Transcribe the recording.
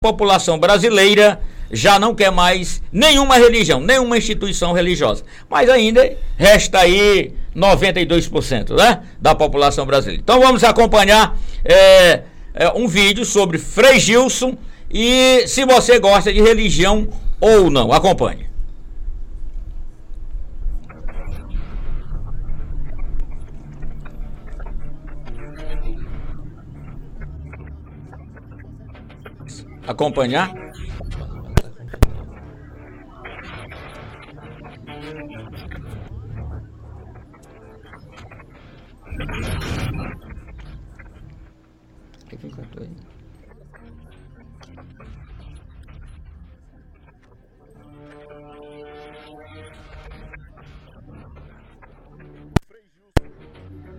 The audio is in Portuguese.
população brasileira já não quer mais nenhuma religião, nenhuma instituição religiosa. Mas ainda resta aí 92%, né, da população brasileira. Então vamos acompanhar um vídeo sobre Frei Gilson e se você gosta de religião ou não. Acompanhe. Acompanhar.